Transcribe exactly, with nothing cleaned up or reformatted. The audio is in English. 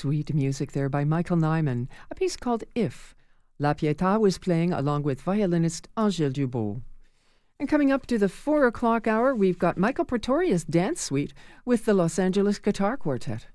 sweet music there by Michael Nyman, a piece called If. La Pietà was playing along with violinist Angèle Dubois. And coming up to the four o'clock hour, we've got Michael Pretorius' Dance Suite with the Los Angeles Guitar Quartet.